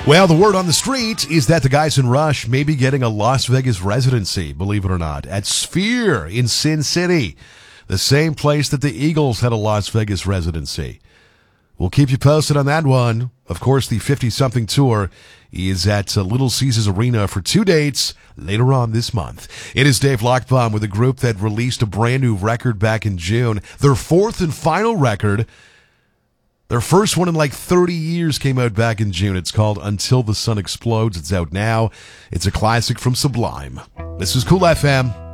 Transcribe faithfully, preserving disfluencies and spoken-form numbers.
Well, the word on the street is that the guys in Rush may be getting a Las Vegas residency, believe it or not, at Sphere in Sin City, the same place that the Eagles had a Las Vegas residency. We'll keep you posted on that one. Of course, the fifty-something tour is at uh, Little Caesars Arena for two dates later on this month. It is Dave Lockbaum with a group that released a brand new record back in June, their fourth and final record. Their first one in like thirty years came out back in June. It's called Until the Sun Explodes. It's out now. It's a classic from Sublime. This is Cool F M.